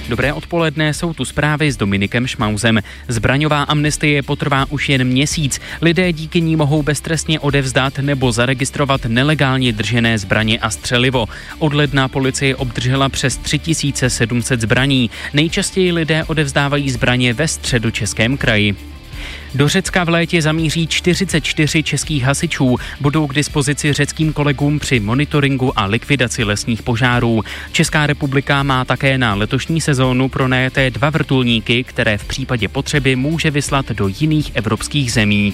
Dobré odpoledne, jsou tu zprávy s Dominikem Šmauzem. Zbraňová amnestie potrvá už jen měsíc. Lidé díky ní mohou beztrestně odevzdat nebo zaregistrovat nelegálně držené zbraně a střelivo. Od ledna policie obdržela přes 3700 zbraní. Nejčastěji lidé odevzdávají zbraně ve Středočeském kraji. Do Řecka v létě zamíří 44 českých hasičů. Budou k dispozici řeckým kolegům při monitoringu a likvidaci lesních požárů. Česká republika má také na letošní sezónu pronajaté 2 vrtulníky, které v případě potřeby může vyslat do jiných evropských zemí.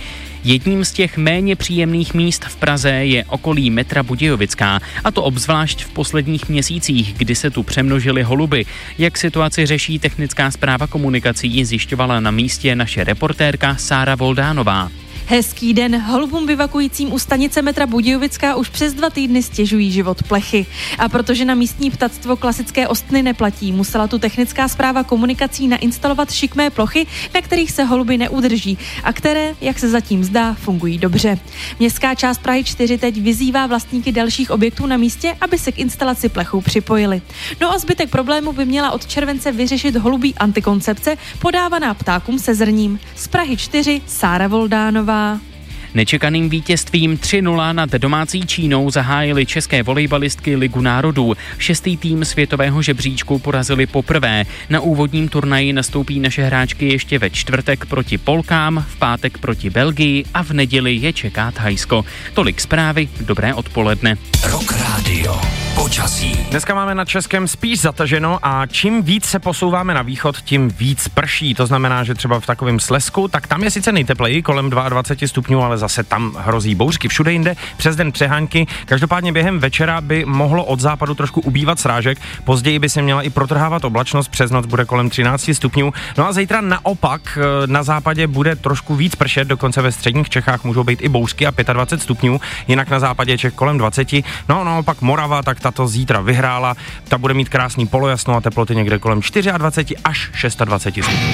Jedním z těch méně příjemných míst v Praze je okolí metra Budějovická, a to obzvlášť v posledních měsících, kdy se tu přemnožily holuby. Jak situaci řeší technická správa komunikací, zjišťovala na místě naše reportérka Sára Voldánová. Hezký den. Holubům bivakujícím u stanice metra Budějovická už přes 2 týdny stěžují život plechy. A protože na místní ptactvo klasické ostny neplatí, musela tu technická správa komunikací nainstalovat šikmé plochy, na kterých se holuby neudrží a které, jak se zatím zdá, fungují dobře. Městská část Prahy 4 teď vyzývá vlastníky dalších objektů na místě, aby se k instalaci plechů připojili. No a zbytek problému by měla od července vyřešit holubí antikoncepce podávaná ptákům se zrním. Z Prahy 4 Sára Voldánová. Nečekaným vítězstvím 3-0 nad domácí Čínou zahájily české volejbalistky Ligu národů. 6. tým světového žebříčku porazili poprvé. Na úvodním turnaji nastoupí naše hráčky ještě ve čtvrtek proti Polkám, v pátek proti Belgii a v neděli je čeká Thajsko. Tolik zprávy, dobré odpoledne. Rock Radio. Počasí. Dneska máme na českém spíš zataženo a čím víc se posouváme na východ, tím víc prší. To znamená, že třeba v takovém Slezsku, tak tam je sice nejtepleji, kolem 22 stupňů, ale zase tam hrozí bouřky. Všude jinde přes den přehánky. Každopádně během večera by mohlo od západu trošku ubývat srážek. Později by se měla i protrhávat oblačnost, přes noc bude kolem 13 stupňů. No a zítra naopak na západě bude trošku víc pršet, dokonce ve středních Čechách můžou být i bouřky a 25 stupňů, jinak na západě Čech kolem 20. No a naopak Morava, tak tato zítra vyhrála. Ta bude mít krásný polojasno a teploty někde kolem 24 až 26 stupňů.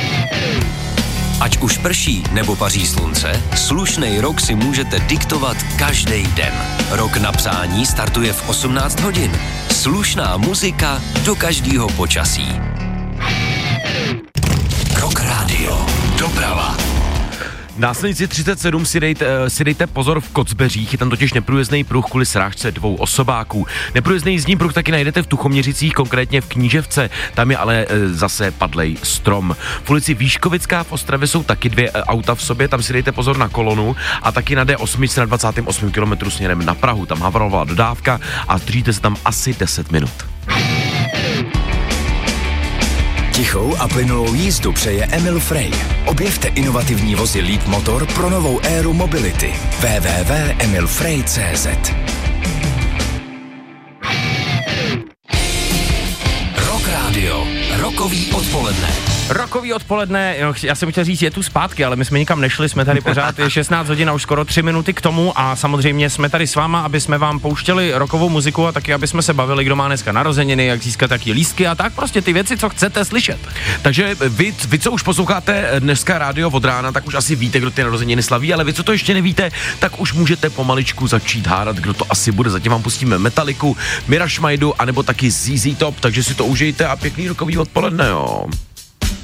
Ať už prší nebo paří slunce, slušnej rok si můžete diktovat každý den. Rok na přání startuje v 18 hodin. Slušná muzika do každého počasí. Rock Radio. Doprava. Na silnici 37 si dejte pozor v Kocbeřích, je tam totiž neprůjezdný pruh kvůli srážce 2 osobáků. Neprůjezdný jízdní pruh taky najdete v Tuchoměřicích, konkrétně v Kníževce, tam je ale zase padlej strom. V ulici Výškovická v Ostravě jsou taky 2 auta v sobě, tam si dejte pozor na kolonu a taky na D8 na 28 km směrem na Prahu, tam havarovala dodávka a zdržíte se tam asi 10 minut. Tichou a plynulou jízdu přeje Emil Frey. Objevte inovativní vozy Leap Motor pro novou éru mobility. www.emilfrey.cz. Rock Radio. Rokový odpoledne. Rokový odpoledne, já jsem chtěl říct, je tu zpátky, ale my jsme nikam nešli, jsme tady pořád, je 16 hodin a už skoro 3 minuty k tomu a samozřejmě jsme tady s váma, aby jsme vám pouštěli rockovou muziku a taky, aby jsme se bavili, kdo má dneska narozeniny, jak získat taky lístky a tak prostě ty věci, co chcete slyšet. Takže vy, co už posloucháte dneska rádio od rána, tak už asi víte, kdo ty narozeniny slaví, ale vy, co to ještě nevíte, tak už můžete pomaličku začít hádat, kdo to asi bude. Zatím vám pustíme Metaliku, Mira Šmajdu, anebo taky ZZ Top, takže si to užijte a pěkný rockový odpoledne, jo.